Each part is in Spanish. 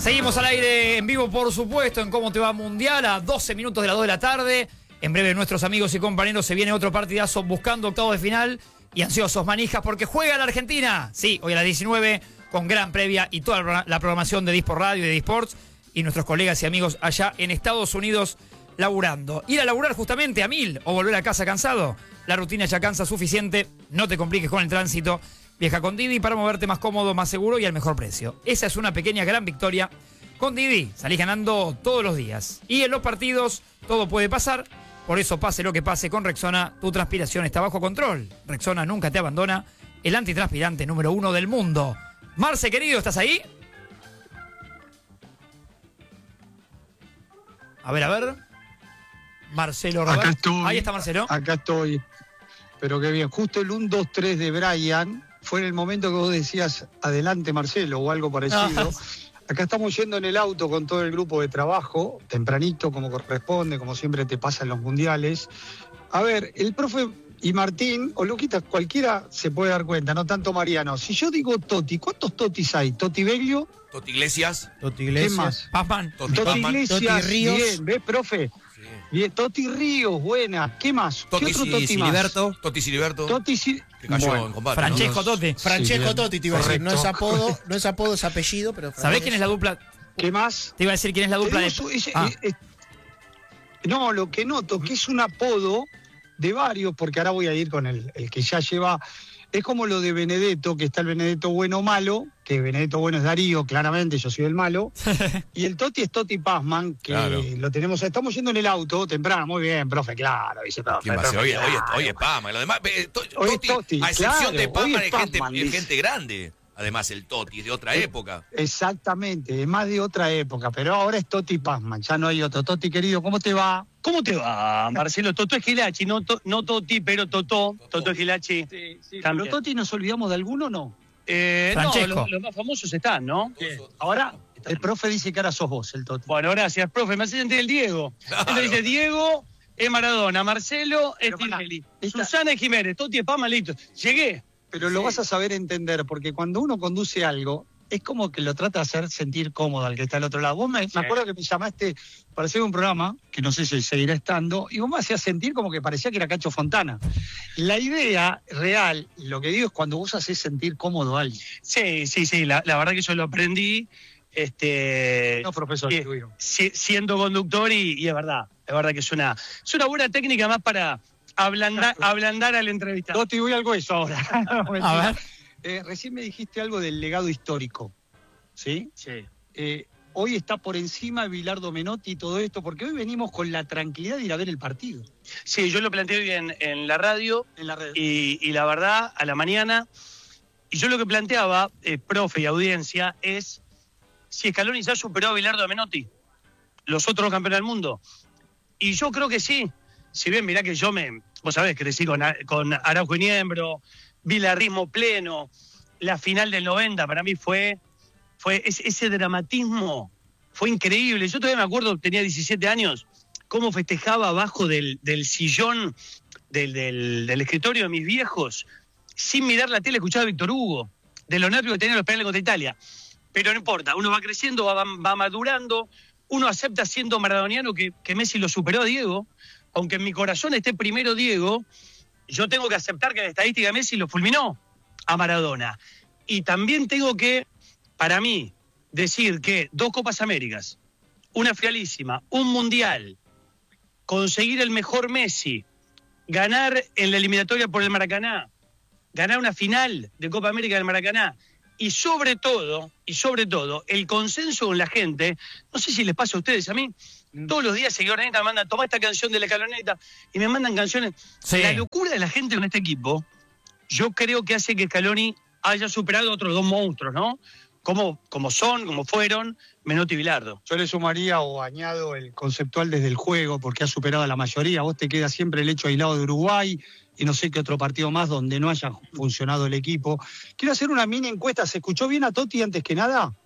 Seguimos al aire en vivo, por supuesto, en Cómo Te Va Mundial, a 12 minutos de las 2 de la tarde. En breve nuestros amigos y compañeros se viene otro partidazo buscando octavos de final y ansiosos manijas porque juega la Argentina. Sí, hoy a las 19 con gran previa y toda la programación de Disport Radio y de Disports y nuestros colegas y amigos allá en Estados Unidos laburando. Ir a laburar justamente a 1000 o volver a casa cansado. La rutina ya cansa suficiente, no te compliques con el tránsito. Viaja con Didi para moverte más cómodo, más seguro y al mejor precio. Esa es una pequeña gran victoria. Con Didi salís ganando todos los días. Y en los partidos todo puede pasar. Por eso pase lo que pase con Rexona, tu transpiración está bajo control. Rexona nunca te abandona. El antitranspirante número 1 del mundo. Marce, querido, ¿estás ahí? A ver. Marcelo Roberto. Acá estoy. Ahí está Marcelo. Acá estoy. Pero qué bien. Justo el 1-2-3 de Brian fue en el momento que vos decías adelante Marcelo o algo parecido. Acá estamos yendo en el auto con todo el grupo de trabajo, tempranito como corresponde, como siempre te pasa en los mundiales. A ver, el profe y Martín, o Luquita, cualquiera se puede dar cuenta, no tanto Mariano. Si yo digo Totti, ¿cuántos Totis hay? ¿Totti Beglio? Totti Iglesias. ¿Qué más? Pazman. Totti Iglesias, Totti Ríos. bien, ¿ves, profe? Sí. Bien, Totti Ríos, buena. ¿Qué más? ¿Qué otro Totti más? Totti Siliberto. Totti Que cayó bueno, en combate. Francesco Totti. Francesco Sí, Totti, te iba a decir. No es correcto. apodo, no es apodo, es apellido, pero. ¿Sabés quién es la dupla? ¿Qué más? Te iba a decir quién es la dupla de... No, lo que noto, que es un apodo de varios, porque ahora voy a ir con el que ya lleva. Es como lo de Benedetto, que está el Benedetto bueno o malo, que Benedetto bueno es Darío, claramente, yo soy el malo. Y el Totti es Totti Pazman, que Claro. lo tenemos. Estamos yendo en el auto temprano, muy bien, profe, claro, dice profe. ¿Quién va a ser? profe, Hoy es Pama. Lo demás, Hoy es Totti, Totti, a excepción claro, de Pama, hoy es es Pazman, dice. gente grande. Además, el Totti es de otra época. Exactamente, es más de otra época, pero ahora es Totti Pazman, ya no hay otro. Totti, querido, ¿cómo te va? ¿Cómo te va, Marcelo? Totó Esquilachi, no Totti, pero Totó Esquilachi. Pero También. Totti, ¿nos olvidamos de alguno o no? No, Francesco. los más famosos están, ¿no? Ahora, el profe dice que ahora sos vos, el Totti. Bueno, gracias, profe. Me hace sentir el Diego. Claro. Entonces dice Diego es Maradona, Marcelo es Pero pará, Tinelli, esta- Susana es Jiménez, Totti es Pama, listo. Llegué. Pero lo vas a saber entender, porque cuando uno conduce algo, es como que lo trata de hacer sentir cómodo al que está al otro lado. Vos me acuerdo que me llamaste para hacer un programa, que no sé si seguirá estando, y vos me hacías sentir como que parecía que era Cacho Fontana. La idea real, lo que digo es cuando vos haces sentir cómodo a alguien. Sí, la verdad que yo lo aprendí. No, profesor, Sí, Luis. siendo conductor y es verdad que es una buena técnica más para ablandar al entrevistado. Totti, voy al hueso ahora. A ver. Recién me dijiste algo del legado histórico, ¿sí? Sí. Hoy está por encima Bilardo Menotti y todo esto, porque hoy venimos con la tranquilidad de ir a ver el partido. Sí, yo lo planteé hoy en la radio En la red. y la verdad, a la mañana, y yo lo que planteaba, profe y audiencia, es si Scaloni ya superó a Bilardo Menotti, los otros campeones del mundo. Y yo creo que sí. Si bien, mirá que vos sabés, crecí con Araujo y Niembro, bilarrismo pleno, la final del 90 para mí fue ese dramatismo, fue increíble. Yo todavía me acuerdo, tenía 17 años, cómo festejaba abajo del sillón del escritorio de mis viejos, sin mirar la tele, escuchaba a Víctor Hugo, de lo nervios que tenía los penales contra Italia. Pero no importa, uno va creciendo, va madurando, uno acepta siendo maradoniano que Messi lo superó a Diego, aunque en mi corazón esté primero Diego, yo tengo que aceptar que la estadística de Messi lo fulminó a Maradona. Y también tengo que, para mí, decir que 2 Copas Américas, una finalísima, un Mundial, conseguir el mejor Messi, ganar en la eliminatoria por el Maracaná, ganar una final de Copa América del Maracaná, y sobre todo, el consenso con la gente, no sé si les pasa a ustedes, a mí, todos los días seguidores me mandan, toma esta canción de la Escaloneta, y me mandan canciones. Sí. La locura de la gente con este equipo, yo creo que hace que Scaloni haya superado a otros 2 monstruos, ¿no? Como fueron Menotti y Bilardo. Yo le sumaría o añado el conceptual desde el juego, porque ha superado a la mayoría. Vos te queda siempre el hecho aislado de Uruguay y no sé qué otro partido más donde no haya funcionado el equipo. Quiero hacer una mini encuesta. ¿Se escuchó bien a Totti antes que nada?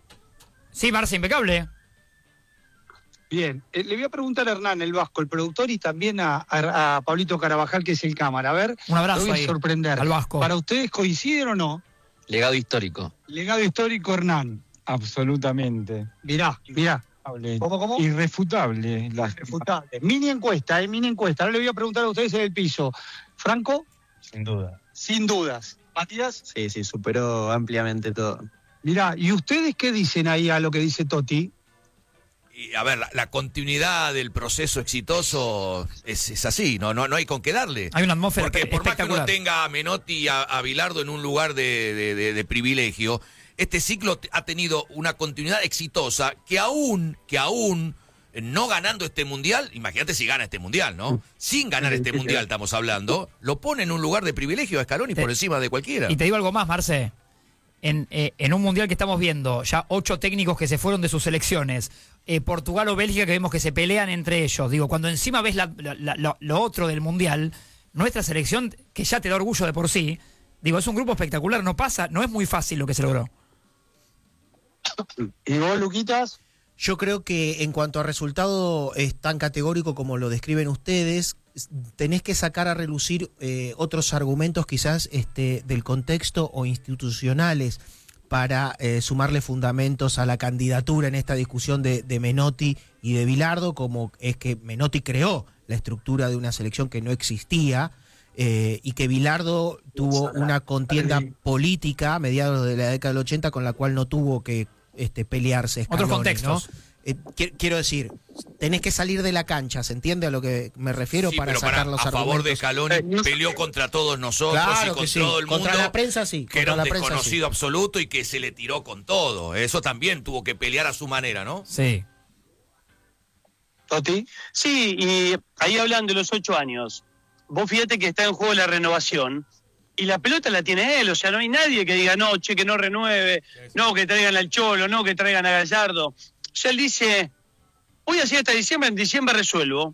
Sí, Marce, impecable. Bien. Le voy a preguntar a Hernán, el Vasco, el productor, y también a Pablito Carabajal, que es el cámara. A ver, Un abrazo lo voy a ahí sorprender. al Vasco. ¿Para ustedes coinciden o no? Legado histórico. Legado histórico, Hernán. Absolutamente. Mirá. ¿Cómo? Irrefutable. Refutable. Mini encuesta. Ahora le voy a preguntar a ustedes en el piso. ¿Franco? Sin duda. Sin dudas. ¿Matías? Sí, superó ampliamente todo. Mirá, ¿y ustedes qué dicen ahí a lo que dice Totti? Y, a ver, la continuidad del proceso exitoso es así, no hay con qué darle. Hay una atmósfera Porque por más que uno espectacular. tenga a Menotti y a Bilardo en un lugar de privilegio, este ciclo ha tenido una continuidad exitosa que aún no ganando este mundial, imagínate si gana este mundial, ¿no? Sin ganar este mundial estamos hablando, lo pone en un lugar de privilegio a Scaloni por encima de cualquiera. Y te digo algo más, Marce. En un mundial que estamos viendo, ya 8 técnicos que se fueron de sus selecciones, Portugal o Bélgica que vemos que se pelean entre ellos. Digo, cuando encima ves lo otro del mundial, nuestra selección, que ya te da orgullo de por sí, digo, es un grupo espectacular, no es muy fácil lo que se logró. ¿Y vos, Luquitas? Yo creo que en cuanto a resultado es tan categórico como lo describen ustedes, tenés que sacar a relucir otros argumentos quizás del contexto o institucionales para sumarle fundamentos a la candidatura en esta discusión de Menotti y de Bilardo, como es que Menotti creó la estructura de una selección que no existía y que Bilardo tuvo una contienda política a mediados de la década del 80 con la cual no tuvo que pelearse Scaloni, otros contextos, ¿no? Quiero decir, tenés que salir de la cancha, ¿se entiende a lo que me refiero? Sí, para pero sacar los a argumentos. favor de Scaloni peleó contra todos nosotros Claro y con que sí. todo el mundo. Contra la prensa sí. Que era un Contra la prensa, desconocido sí. absoluto y que se le tiró con todo. Eso también tuvo que pelear a su manera, ¿no? Sí. ¿Totti? Sí, y ahí hablan de los 8 años. Vos fíjate que está en juego la renovación y la pelota la tiene él, o sea, no hay nadie que diga, no, che, que no renueve, no, que traigan al Cholo, no, que traigan a Gallardo. O sea, él dice, voy así hasta diciembre, en diciembre resuelvo.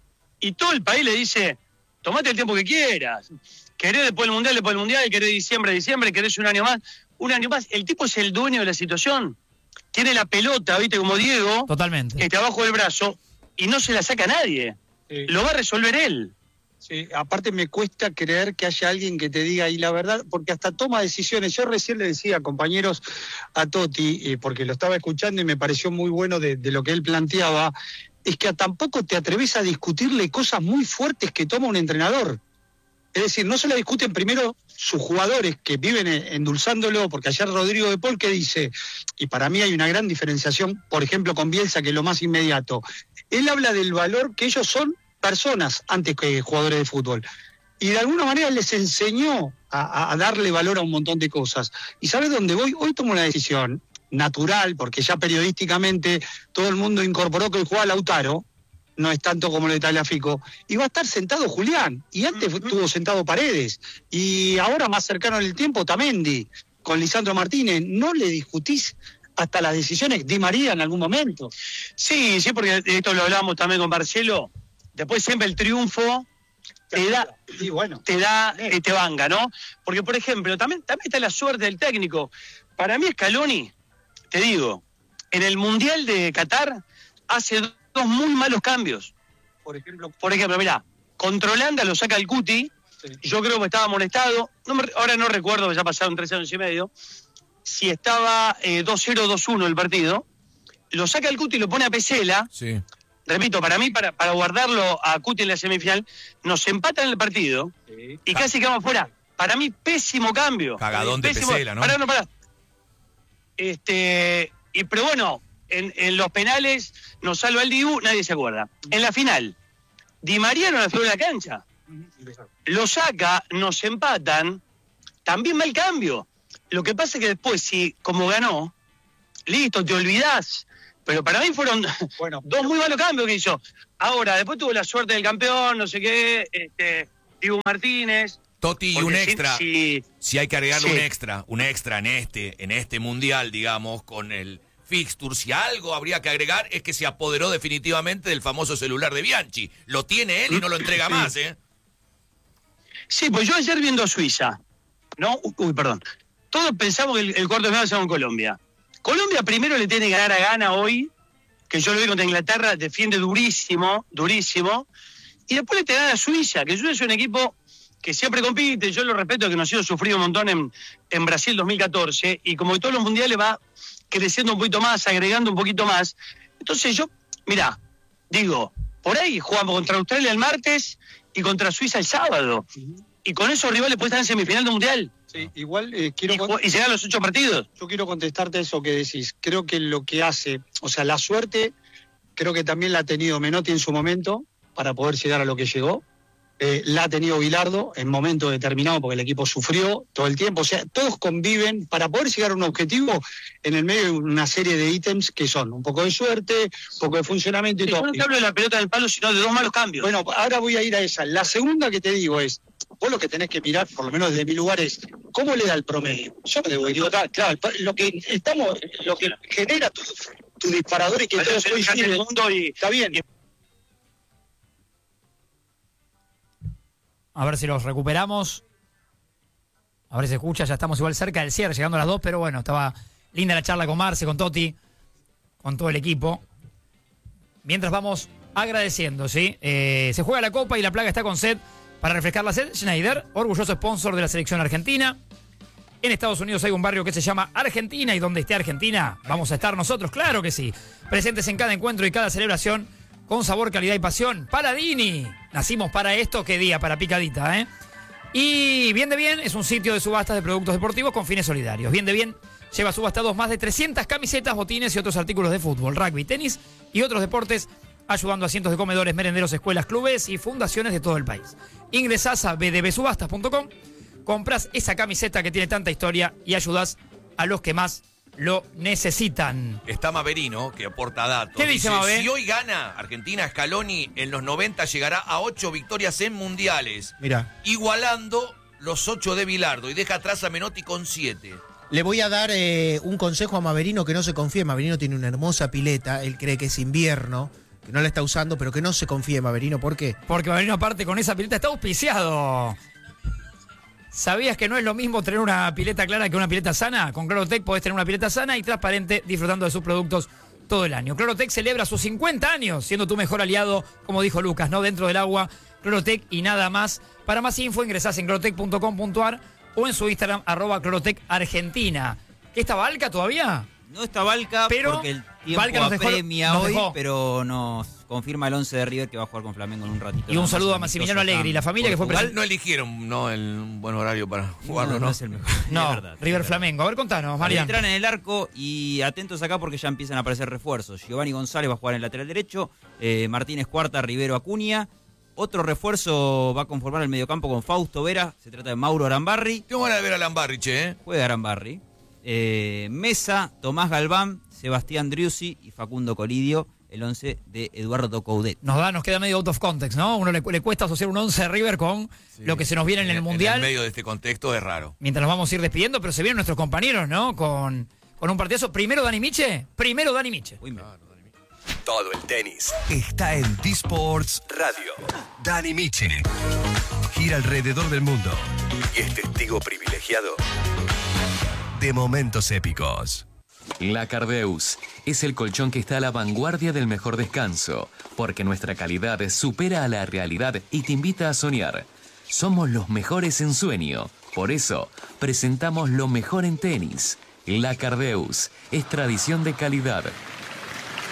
Y todo el país le dice, tomate el tiempo que quieras. Querés después del Mundial, querés diciembre, querés un año más. El tipo es el dueño de la situación. Tiene la pelota, viste, como Diego, Totalmente. que está abajo del brazo, y no se la saca a nadie. Sí. Lo va a resolver él. Sí, aparte me cuesta creer que haya alguien que te diga, y la verdad, porque hasta toma decisiones. Yo recién le decía, compañeros, a Totti, porque lo estaba escuchando y me pareció muy bueno de lo que él planteaba, es que tampoco te atreves a discutirle cosas muy fuertes que toma un entrenador. Es decir, no se la discuten primero sus jugadores que viven endulzándolo, porque ayer Rodrigo de Paul que dice, y para mí hay una gran diferenciación, por ejemplo, con Bielsa, que es lo más inmediato. Él habla del valor que ellos son personas antes que jugadores de fútbol. Y de alguna manera les enseñó a darle valor a un montón de cosas. ¿Y sabes dónde voy? Hoy tomo una decisión natural, porque ya periodísticamente todo el mundo incorporó que hoy juega Lautaro, no es tanto como lo de Tagliafico, y va a estar sentado Julián, y antes estuvo sentado Paredes, y ahora más cercano en el tiempo Tamendi, con Lisandro Martínez. ¿No le discutís hasta las decisiones Di María en algún momento? Sí, porque esto lo hablábamos también con Marcelo. Después siempre el triunfo te da, Sí, bueno. te vanga, ¿no? Porque, por ejemplo, también está la suerte del técnico. Para mí Scaloni, te digo, en el Mundial de Qatar hace 2 muy malos cambios. Por ejemplo, Mirá, contra Holanda lo saca el Cuti, sí. yo creo que estaba amonestado, ahora no recuerdo, ya pasaron 3 años y medio, si estaba 2-0, 2-1 el partido, lo saca el Cuti y lo pone a Pesela. Sí. Repito, para mí, para guardarlo a Cuti en la semifinal, nos empatan en el partido y casi quedamos fuera. Para mí, pésimo cambio. Cagadón de Pésimo. Pesela, ¿no? Pará. Pero bueno, en los penales nos salva el Dibu, nadie se acuerda. En la final, Di María no la fue en la cancha. Lo saca, nos empatan, también mal cambio. Lo que pasa es que después, si como ganó, listo, te olvidás. Pero para mí fueron 2 muy malos cambios que hizo. Ahora, después tuvo la suerte del campeón, no sé qué, Dibu Martínez. Totti, y Porque un extra, si hay que agregarle Sí. un extra en este mundial, digamos, con el fixture, si algo habría que agregar es que se apoderó definitivamente del famoso celular de Bianchi. Lo tiene él y no lo entrega más, ¿eh? Sí, pues yo ayer viendo a Suiza, ¿no? Perdón. Todos pensamos que el cuarto de final se va con Colombia. Colombia primero le tiene que ganar a Ghana hoy, que yo lo vi contra Inglaterra, defiende durísimo, y después le tiene que ganar a Suiza, que Suiza es un equipo que siempre compite, yo lo respeto, que nos hizo sufrir un montón en Brasil 2014, y como que todos los mundiales va creciendo un poquito más, agregando un poquito más. Entonces yo, mirá, digo, por ahí jugamos contra Australia el martes y contra Suiza el sábado. Y con esos rivales pueden estar en semifinal del Mundial. Sí, igual Y llegar a los 8 partidos. Yo quiero contestarte eso que decís. Creo que lo que hace, o sea, la suerte, creo que también la ha tenido Menotti en su momento para poder llegar a lo que llegó. La ha tenido Bilardo en momentos determinados porque el equipo sufrió todo el tiempo. O sea, todos conviven para poder llegar a un objetivo en el medio de una serie de ítems que son un poco de suerte, un poco de funcionamiento y todo. Yo no te hablo de la pelota del palo, sino de 2 malos cambios. Bueno, ahora voy a ir a esa. La segunda que te digo es, vos lo que tenés que mirar, por lo menos desde mi lugar, es cómo le da el promedio. Yo me debo equivocar, claro, lo que genera tu disparador y que todos coinciden. Está bien. A ver si los recuperamos. A ver si se escucha, ya estamos igual cerca del cierre, llegando a las 2, pero bueno, estaba linda la charla con Marce, con Totti, con todo el equipo. Mientras vamos agradeciendo, ¿sí? Se juega la Copa y la Plaga está con sed. Para refrescar la sed, Schneider, orgulloso sponsor de la selección argentina. En Estados Unidos hay un barrio que se llama Argentina y donde esté Argentina, vamos a estar nosotros, claro que sí. Presentes en cada encuentro y cada celebración, con sabor, calidad y pasión. Paladini, nacimos para esto, qué día, para picadita, ¿eh? Y Bien de Bien es un sitio de subastas de productos deportivos con fines solidarios. Bien de Bien lleva subastados más de 300 camisetas, botines y otros artículos de fútbol, rugby, tenis y otros deportes, ayudando a cientos de comedores, merenderos, escuelas, clubes y fundaciones de todo el país. Ingresás a bdbsubastas.com, compras esa camiseta que tiene tanta historia y ayudás a los que más lo necesitan. Está Maverino, que aporta datos. ¿Qué dice Mabe? Si hoy gana Argentina, Scaloni en los 90 llegará a 8 victorias en mundiales. Mirá. Igualando los 8 de Bilardo y deja atrás a Menotti con 7. Le voy a dar un consejo a Maverino, que no se confíe. Maverino tiene una hermosa pileta, él cree que es invierno, que no la está usando, pero que no se confíe, Maverino. ¿Por qué? Porque Maverino, aparte, con esa pileta está auspiciado. ¿Sabías que no es lo mismo tener una pileta clara que una pileta sana? Con Clorotec podés tener una pileta sana y transparente, disfrutando de sus productos todo el año. Clorotec celebra sus 50 años, siendo tu mejor aliado, como dijo Lucas, ¿no? Dentro del agua, Clorotec y nada más. Para más info ingresás en clorotec.com.ar o en su Instagram, @ClorotecArgentina. ¿Qué está Valca todavía? No está Valca, pero porque el tiempo Valca nos apremia hoy, dejó. pero nos confirma el 11 de River que va a jugar con Flamengo en un ratito. Y un saludo a Massimiliano Allegri y la familia que fue Igual presente. no eligieron un buen horario para jugarlo, ¿no? No es el mejor. No, Es verdad, River es verdad. Flamengo. A ver, contanos, Marian. Entran en el arco y atentos acá porque ya empiezan a aparecer refuerzos. Giovanni González va a jugar en el lateral derecho, Martínez Cuarta, Rivero Acuña. Otro refuerzo va a conformar el mediocampo con Fausto Vera, se trata de Mauro Arambarri. Tengo ganas de ver a Lambarri, che, ¿eh? Juega Arambarri. Mesa, Tomás Galván, Sebastián Driussi y Facundo Colidio, el 11 de Eduardo Coudet. Nos queda medio out of context, ¿no? Uno le cuesta asociar un 11 de River con lo que se nos viene en el Mundial. En el medio de este contexto es raro. Mientras nos vamos a ir despidiendo, pero se vienen nuestros compañeros, ¿no? Con un partidazo. Primero Dani Miche. Todo el tenis está en D-Sports Radio. Dani Miche gira alrededor del mundo y es testigo privilegiado de momentos épicos. La Cardeus es el colchón que está a la vanguardia del mejor descanso, porque nuestra calidad supera a la realidad y te invita a soñar. Somos los mejores en sueño, por eso presentamos lo mejor en tenis. La Cardeus es tradición de calidad.